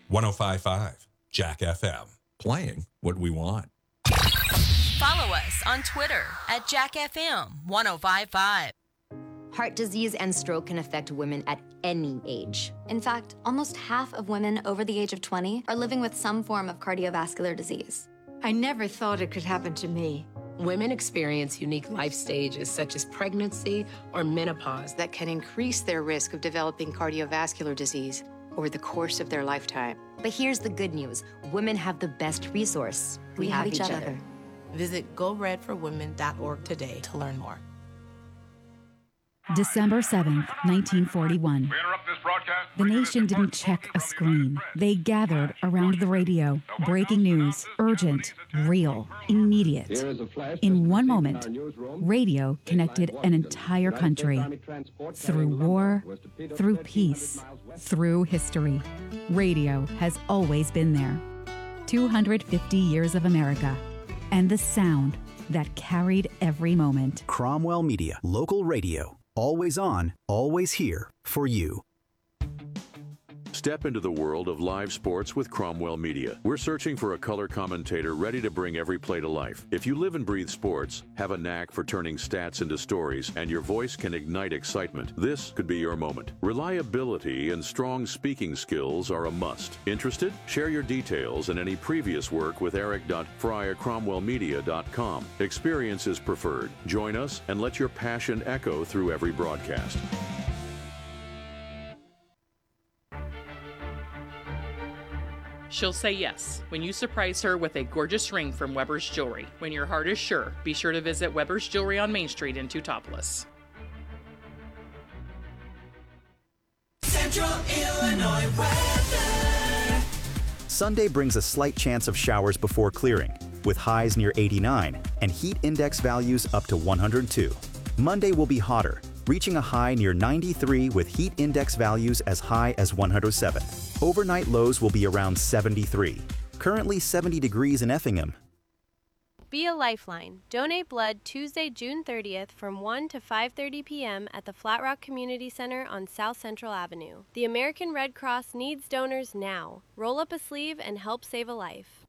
105.5 Jack FM. Playing what we want. Follow us on Twitter at JackFM1055. Heart disease and stroke can affect women at any age. In fact, almost half of women over the age of 20 are living with some form of cardiovascular disease. I never thought it could happen to me. Women experience unique life stages such as pregnancy or menopause That can increase their risk of developing cardiovascular disease over the course of their lifetime. But here's the good news. Women have the best resource. We have each other. Visit GoRedForWomen.org today to learn more. December 7th, 1941. The nation didn't check a screen. They gathered around the radio. Breaking news, urgent, real, immediate. In one moment, radio connected an entire country. Through war, through peace, through history. Radio has always been there. 250 years of America. And the sound that carried every moment. Cromwell Media, local radio. Always on, always here for you. Step into the world of live sports with Cromwell Media. We're searching for a color commentator ready to bring every play to life. If you live and breathe sports, have a knack for turning stats into stories, and your voice can ignite excitement, this could be your moment. Reliability and strong speaking skills are a must. Interested? Share your details and any previous work with eric.fry@cromwellmedia.com. Experience is preferred. Join us and let your passion echo through every broadcast. She'll say yes when you surprise her with a gorgeous ring from Weber's Jewelry. When your heart is sure, be sure to visit Weber's Jewelry on Main Street in Teutopolis. Central Illinois weather. Sunday brings a slight chance of showers before clearing, with highs near 89 and heat index values up to 102. Monday will be hotter, reaching a high near 93 with heat index values as high as 107. Overnight lows will be around 73. Currently 70 degrees in Effingham. Be a Lifeline. Donate blood Tuesday, June 30th from 1 to 5:30 p.m. at the Flat Rock Community Center on South Central Avenue. The American Red Cross needs donors now. Roll up a sleeve and help save a life.